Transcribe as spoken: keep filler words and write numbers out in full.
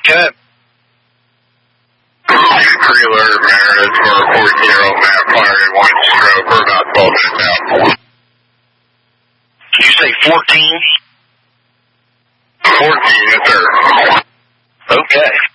Okay. Trailer marriage for a fourteen-year-old man firing one stroke for about twelve minutes out. Did you say fourteen? fourteen, yes, sir. Okay.